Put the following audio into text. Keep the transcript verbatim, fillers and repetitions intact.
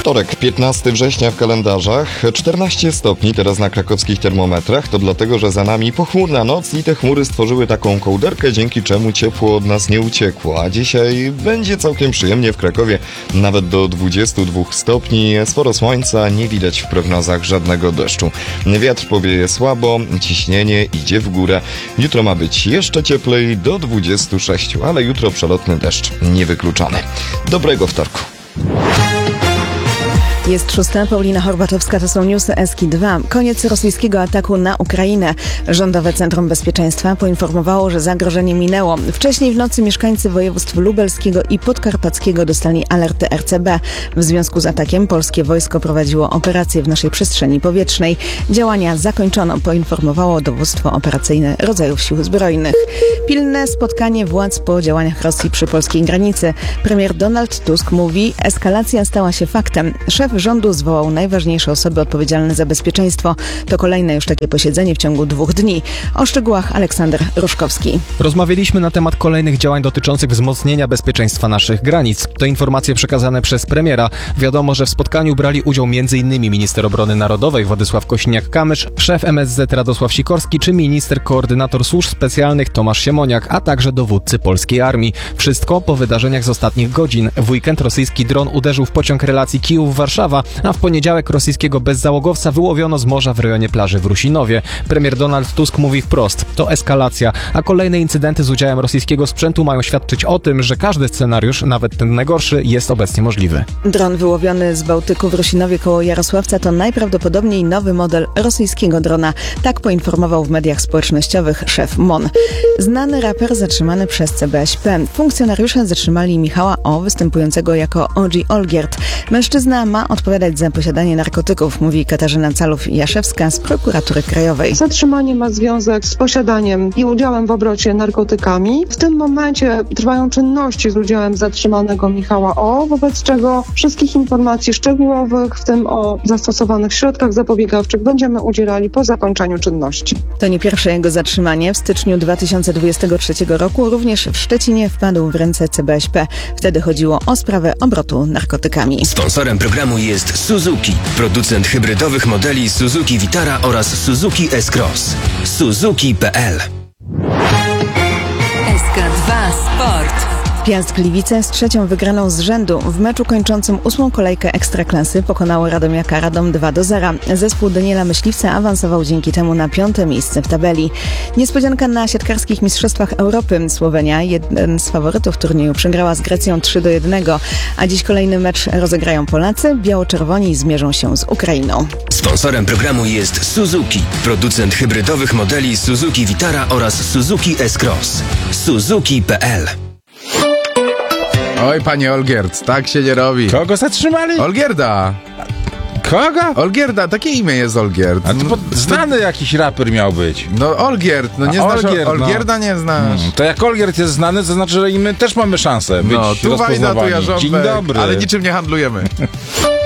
Wtorek, piętnastego września w kalendarzach, czternaście stopni teraz na krakowskich termometrach. To dlatego, że za nami pochmurna noc i te chmury stworzyły taką kołderkę, dzięki czemu ciepło od nas nie uciekło. A dzisiaj będzie całkiem przyjemnie w Krakowie, nawet do dwudziestu dwóch stopni. Sporo słońca, nie widać w prognozach żadnego deszczu. Wiatr powieje słabo, ciśnienie idzie w górę. Jutro ma być jeszcze cieplej, do dwudziestu sześciu, ale jutro przelotny deszcz niewykluczony. Dobrego wtorku. Jest szósta, Paulina Horbatowska, to są newsy Eski dwa. Koniec rosyjskiego ataku na Ukrainę. Rządowe Centrum Bezpieczeństwa poinformowało, że zagrożenie minęło. Wcześniej w nocy mieszkańcy województw lubelskiego i podkarpackiego dostali alerty R C B. W związku z atakiem polskie wojsko prowadziło operacje w naszej przestrzeni powietrznej. Działania zakończono, poinformowało dowództwo operacyjne rodzajów sił zbrojnych. Pilne spotkanie władz po działaniach Rosji przy polskiej granicy. Premier Donald Tusk mówi, eskalacja stała się faktem. Szef rządu zwołał najważniejsze osoby odpowiedzialne za bezpieczeństwo. To kolejne już takie posiedzenie w ciągu dwóch dni. O szczegółach Aleksander Ruszkowski. Rozmawialiśmy na temat kolejnych działań dotyczących wzmocnienia bezpieczeństwa naszych granic. To informacje przekazane przez premiera. Wiadomo, że w spotkaniu brali udział m.in. minister obrony narodowej Władysław Kośniak-Kamysz, szef M S Z Radosław Sikorski czy minister koordynator służb specjalnych Tomasz Siemoniak, a także dowódcy polskiej armii. Wszystko po wydarzeniach z ostatnich godzin. W weekend rosyjski dron uderzył w pociąg relacji Kijów-Warszawa, a w poniedziałek rosyjskiego bezzałogowca wyłowiono z morza w rejonie plaży w Rusinowie. Premier Donald Tusk mówi wprost, to eskalacja, a kolejne incydenty z udziałem rosyjskiego sprzętu mają świadczyć o tym, że każdy scenariusz, nawet ten najgorszy, jest obecnie możliwy. Dron wyłowiony z Bałtyku w Rusinowie koło Jarosławca to najprawdopodobniej nowy model rosyjskiego drona. Tak poinformował w mediach społecznościowych szef M O N. Znany raper zatrzymany przez C B S P. Funkcjonariusze zatrzymali Michała O., występującego jako O G Olgierd. Mężczyzna ma odpowiadać za posiadanie narkotyków, mówi Katarzyna Calów-Jaszewska z Prokuratury Krajowej. Zatrzymanie ma związek z posiadaniem i udziałem w obrocie narkotykami. W tym momencie trwają czynności z udziałem zatrzymanego Michała O., wobec czego wszystkich informacji szczegółowych, w tym o zastosowanych środkach zapobiegawczych, będziemy udzielali po zakończeniu czynności. To nie pierwsze jego zatrzymanie. W styczniu dwa tysiące dwudziestego trzeciego roku również w Szczecinie wpadł w ręce C B S P. Wtedy chodziło o sprawę obrotu narkotykami. Sponsorem programu jest Suzuki, producent hybrydowych modeli Suzuki Vitara oraz Suzuki S-Cross. Suzuki kropka p l. S K dwa Sport. Piast Gliwice z trzecią wygraną z rzędu w meczu kończącym ósmą kolejkę Ekstraklasy pokonały Radomiaka Radom dwa do zera. Zespół Daniela Myśliwca awansował dzięki temu na piąte miejsce w tabeli. Niespodzianka na siatkarskich mistrzostwach Europy. Słowenia, jeden z faworytów turnieju, przegrała z Grecją trzy do jednego, a dziś kolejny mecz rozegrają Polacy. Biało-czerwoni zmierzą się z Ukrainą. Sponsorem programu jest Suzuki, producent hybrydowych modeli Suzuki Vitara oraz Suzuki S-Cross. Suzuki kropka p l. Oj, panie Olgierd, tak się nie robi. Kogo zatrzymali? Olgierda. Kogo? Olgierda, takie imię jest Olgierd. A to pod... znany jakiś raper miał być. No Olgierd, no nie A znasz Olgierd, Olgierda, no. nie znasz. Hmm, to jak Olgierd jest znany, to znaczy, że i my też mamy szansę być no, tu wajda, tu rozpoznawani. jarząbek, Dzień dobry. Ale niczym nie handlujemy.